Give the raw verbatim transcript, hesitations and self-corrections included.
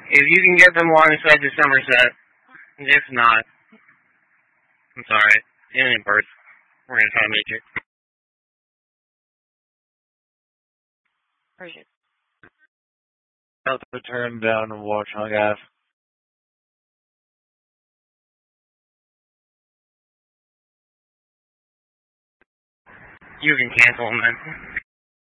If you can get them alongside the Somerset, if not, I'm sorry, in Perth, we're going to try to make it. Persian. About to turn down and watch Hung Ave. You can cancel them then.